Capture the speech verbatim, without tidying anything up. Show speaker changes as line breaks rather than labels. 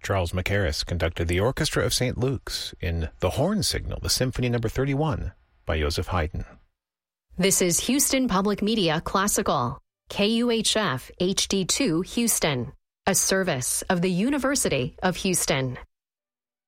Charles Mackerras conducted the Orchestra of Saint Luke's in The Horn Signal, the Symphony Number thirty-one by Joseph Haydn.
This is Houston Public Media Classical, K U H F H D two Houston, a service of the University of Houston.